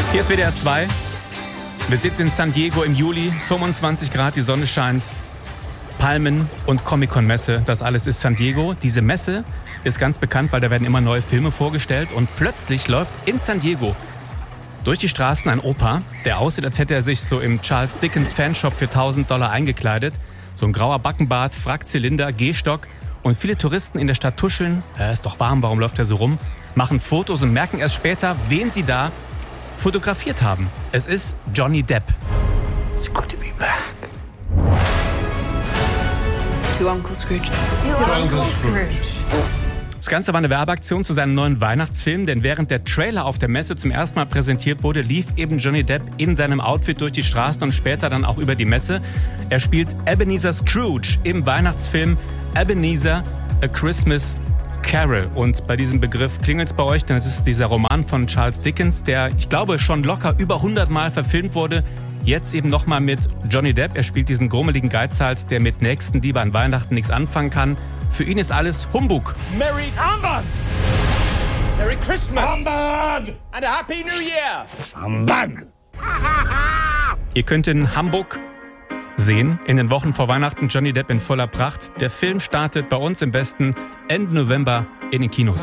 Hier ist WDR 2. Wir sind in San Diego im Juli, 25 Grad, die Sonne scheint, Palmen und Comic-Con-Messe, das alles ist San Diego. Diese Messe ist ganz bekannt, weil da werden immer neue Filme vorgestellt und plötzlich läuft in San Diego durch die Straßen ein Opa, der aussieht, als hätte er sich so im Charles Dickens Fanshop für $1000 eingekleidet. So ein grauer Backenbart, Frackzylinder, Gehstock und viele Touristen in der Stadt tuscheln. Ist doch warm, warum läuft er so rum? Machen Fotos und merken erst später, wen sie da fotografiert haben. Es ist Johnny Depp. It's good to be back. To Uncle Scrooge. To Uncle Scrooge. Das Ganze war eine Werbeaktion zu seinem neuen Weihnachtsfilm, denn während der Trailer auf der Messe zum ersten Mal präsentiert wurde, lief eben Johnny Depp in seinem Outfit durch die Straßen und später dann auch über die Messe. Er spielt Ebenezer Scrooge im Weihnachtsfilm Ebenezer: A Christmas Carol. Und bei diesem Begriff klingelt's bei euch, denn es ist dieser Roman von Charles Dickens, der, ich glaube, schon locker über 100 Mal verfilmt wurde. Jetzt eben nochmal mit Johnny Depp. Er spielt diesen grummeligen Geizhals, der mit Nächstenliebe an Weihnachten nichts anfangen kann. Für ihn ist alles Humbug. Merry Humbug! Merry Christmas! Humbug! And a Happy New Year! Humbug! Ihr könnt in Hamburg sehen, in den Wochen vor Weihnachten Johnny Depp in voller Pracht. Der Film startet bei uns im Westen Ende November in den Kinos.